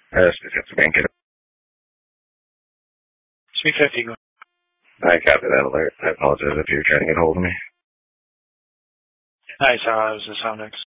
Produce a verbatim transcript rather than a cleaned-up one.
Uh, Specific Bank. Speak fifty. I copy that alert. I apologize if you're trying to get hold of me. Hi, Sarah. This is Soundex.